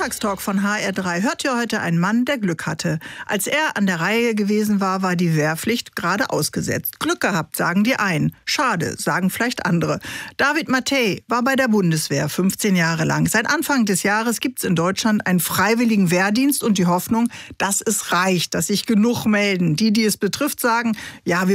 Sonntagstalk von HR3 hört ihr heute einen Mann, der Glück hatte. Als er an der Reihe gewesen war, war die Wehrpflicht gerade ausgesetzt. Glück gehabt, sagen die einen. Schade, sagen vielleicht andere. David Mattei war bei der Bundeswehr 15 Jahre lang. Seit Anfang des Jahres gibt es in Deutschland einen freiwilligen Wehrdienst und die Hoffnung, dass es reicht, dass sich genug melden. Die es betrifft, sagen, ja, wir